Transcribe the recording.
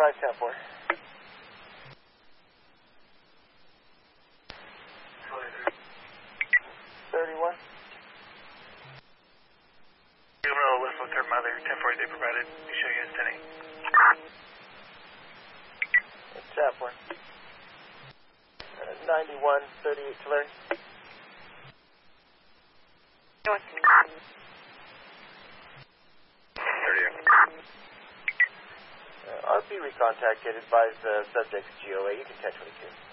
10-4. 31. Juvenile Whistle, third mother, 10-4, they provided. You show units 10-8. It's Chaplain. 91, 38, Tulare. North. 38. RP recontact, advise subjects GOA. You can 10-22.